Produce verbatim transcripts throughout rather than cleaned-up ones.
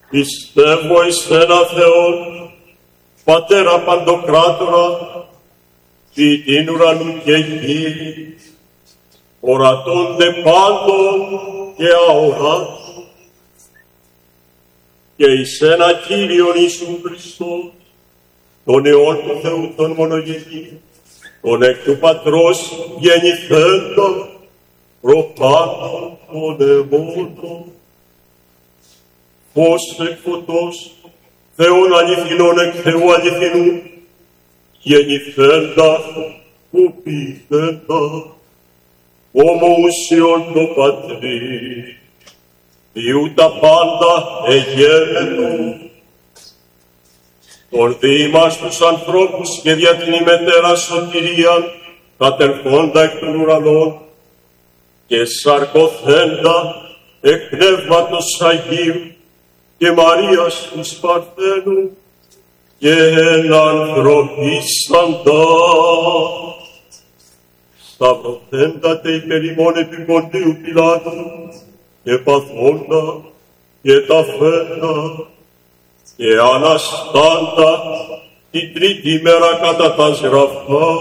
Πιστεύω εις ένα Θεόν, Πατέρα Παντοκράτορα, ποιητήν ουρανού και γη, ορατώνται πάντων και αοράτων, και εις ένα Κύριον Ιησού Χριστό, τον αιών του Θεού τον μονογενή, τον εκ του Πατρός γεννηθέντα, προπάντων των αιώνων, φως εκ φωτός, Θεόν αληθινών εκ Θεού αληθινού, γεννηθέντα, που ποιηθέντα, ομοούσιον το Πατρί, Ιού τα πάντα εγένετο, τον δι' ημάς τους ανθρώπους και δια την ημετέρα σωτηρίαν, κατερχόντα εκ των ουρανών, και σαρκωθέντα εκ πνεύματος Αγίου και Μαρίας της Παρθένου, και ενανθρωπίσαντα. Σταυρωθέντατε υπέρ ημών επί Ποντίου Πιλάτου, και παθώντα και τα φέρτα, και αναστάντα την τρίτη μέρα κατά τα γραφτά,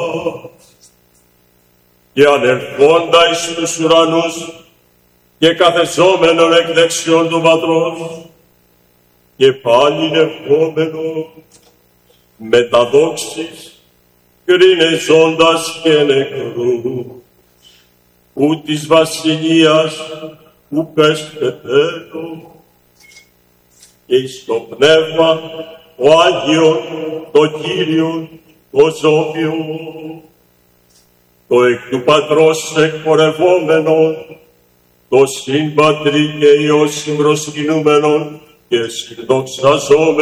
και ανερχόντα εις τους ουρανούς, και καθεζόμενον εκ δεξιών του Πατρός, και πάλιν ερχόμενο με τα δόξης, κρίνε ζώντας και νεκρού, ου της βασιλείας που πεσπετέρω, και εις το πνεύμα ο Άγιον, το Κύριον, το Ζώπιο, το εκ του Πατρός εκπορευόμενο, το συν Πατρί και Υιό συμπροσκυνούμενον και συνδοξαζόμενον,